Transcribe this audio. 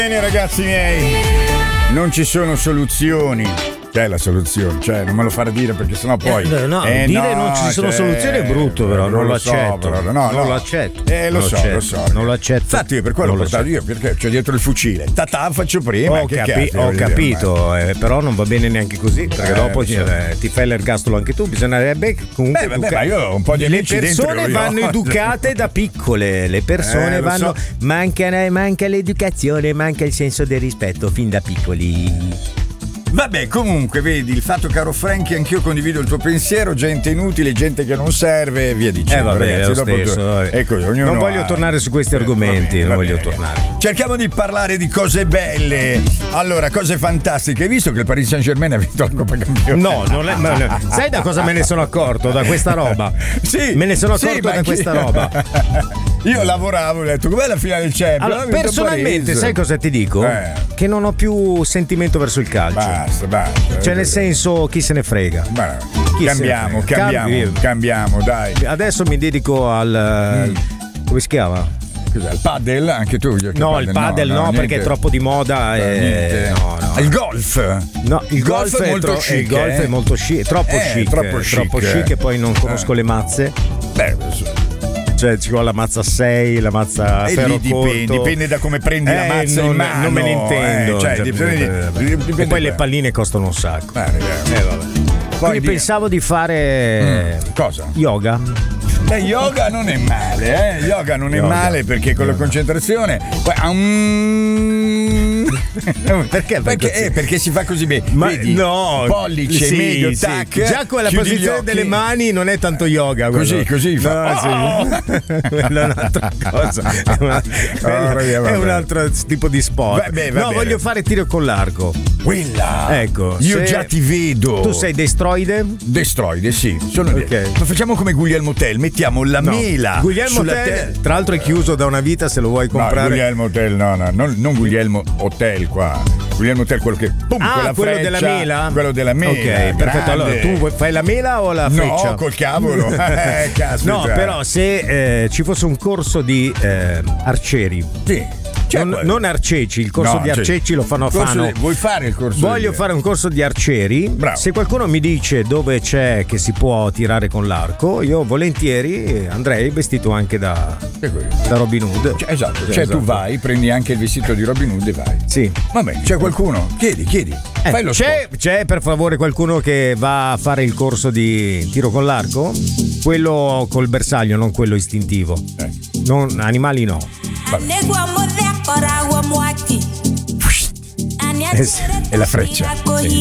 Bene ragazzi miei, non ci sono soluzioni. C'è la soluzione, cioè non me lo fare dire perché sennò poi dire non ci sono soluzioni è brutto, però non lo accetto. Non lo accetto. Lo so. Non lo accetto. Infatti io per quello l'ho portato io, perché c'ho dietro il fucile. Faccio prima. Ho capito, però non va bene neanche così, perché dopo ti fai l'ergastolo anche tu. Bisognerebbe comunque ma io ho un po' di amici dentro. Le persone vanno educate da piccole, le persone vanno manca l'educazione, manca il senso del rispetto fin da piccoli. Vabbè, comunque, vedi, il fatto, caro Frankie, anch'io condivido il tuo pensiero, gente inutile, gente che non serve e via dicendo. Ecco, non voglio tornare su questi argomenti, non voglio tornare. Cerchiamo di parlare di cose belle. Allora, cose fantastiche. Hai visto che il Paris Saint-Germain ha vinto la Coppa Campioni? No, sai da cosa me ne sono accorto? Da questa roba. Sì. Me ne sono accorto da questa roba. Io lavoravo, ho detto, com'è la finale del Champions? Allora, personalmente, sai cosa ti dico? Che non ho più sentimento verso il calcio. Basta. Cioè, nel senso, chi se ne frega. Cambiamo, dai. Adesso mi dedico al come si chiama? Cos'è? Il padel? Anche tu? No, il padel no, perché è troppo di moda. Il golf? No, il golf è molto chic. Il golf è molto chic, troppo chic e poi non conosco le mazze. Cioè ci vuole la mazza 6, la mazza ferro dipende da come prendi la mazza in mano. Non me ne intendo. Dipende e poi le palline costano un sacco. Vabbè. Quindi pensavo di fare cosa? Yoga. Yoga non è male, Yoga non è male perché con la concentrazione. Perché si fa così bene. Vedi? No, pollice, medio, tac. Già con la posizione delle mani non è tanto yoga. Così fa. Quella è un'altra cosa. È un altro tipo di sport. Voglio fare tiro con l'arco. Quella. Ecco. Io già ti vedo. Tu sei destroide? Destroide, sì. Lo facciamo come Guglielmo Tell. Mettiamo la mela. Guglielmo Tell, tra l'altro, è chiuso da una vita, se lo vuoi comprare. No, Guglielmo Tell, non Guglielmo Hotel qua. Guglielmo Tell, quello che quella quello freccia, della mela? Quello della mela. Ok, perfetto. Allora, tu fai la mela o la freccia? No, col cavolo. Caspita. No, però se ci fosse un corso di arcieri. Sì. Non arceci, il corso di arceci lo fanno. Vuoi fare il corso? Voglio fare un corso di arcieri. Bravo. Se qualcuno mi dice dove c'è che si può tirare con l'arco, io volentieri andrei vestito anche da Robin Hood. Esatto. Tu vai, prendi anche il vestito di Robin Hood e vai. Sì. Vabbè, c'è qualcuno? Chiedi. C'è per favore qualcuno che va a fare il corso di tiro con l'arco? Quello col bersaglio, non quello istintivo. Non, animali no. È la freccia.